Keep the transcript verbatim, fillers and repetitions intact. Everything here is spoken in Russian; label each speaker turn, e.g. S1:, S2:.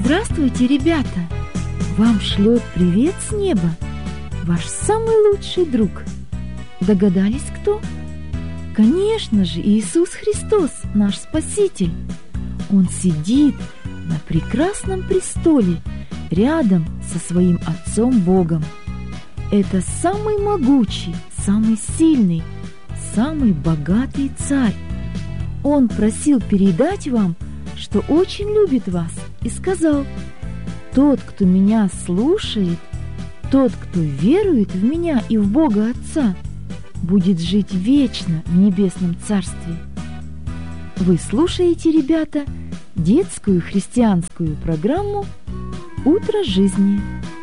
S1: Здравствуйте, ребята! Вам шлет привет с неба ваш самый лучший друг. Догадались, кто? Конечно же, Иисус Христос, наш Спаситель. Он сидит на прекрасном престоле рядом со своим Отцом Богом. Это самый могучий, самый сильный, самый богатый царь. Он просил передать вам, что очень любит вас, и сказал: «Тот, кто меня слушает, тот, кто верует в меня и в Бога Отца, будет жить вечно в небесном царстве». Вы слушаете, ребята, детскую христианскую программу «Утро жизни».